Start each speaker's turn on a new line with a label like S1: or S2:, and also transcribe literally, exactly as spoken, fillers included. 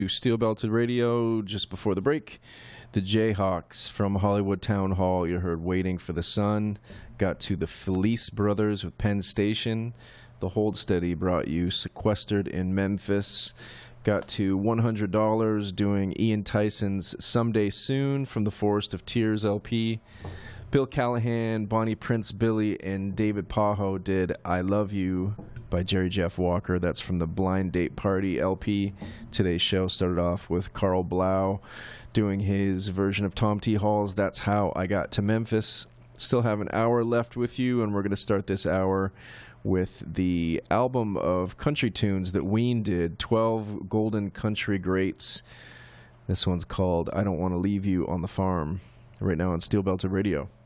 S1: Steel Belted Radio. Just before the break, the Jayhawks from Hollywood Town Hall. You heard Waiting for the Sun. Got to the Felice Brothers with Penn Station. The Hold Steady brought you Sequestered in Memphis. Got to one hundred dollars doing Ian Tyson's Someday Soon from the Forest of Tears L P. Bill Callahan, Bonnie Prince Billy, and David Pajo did I Love You by Jerry Jeff Walker. That's from the Blind Date Party L P. Today's show started off with Carl Blau doing his version of Tom T. Hall's That's How I Got to Memphis. Still have an hour left with you, and we're going to start this hour with the album of country tunes that Ween did, twelve Golden Country Greats. This one's called I Don't Want to Leave You on the Farm, right now on Steel Belted Radio.